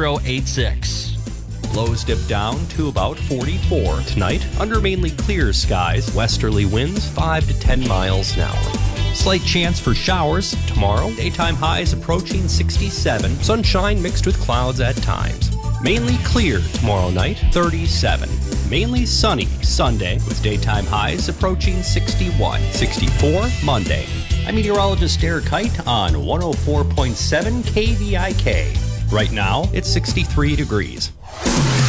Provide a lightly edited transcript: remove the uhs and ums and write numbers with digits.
938-63086. Lows dip down to about 44. Tonight, under mainly clear skies, westerly winds 5 to 10 miles an hour. Slight chance for showers tomorrow. Daytime highs approaching 67. Sunshine mixed with clouds at times. Mainly clear tomorrow night, 37. Mainly sunny Sunday with daytime highs approaching 61. 64 Monday. I'm meteorologist Derek Kite on 104.7 KVIK. Right now, it's 63 degrees.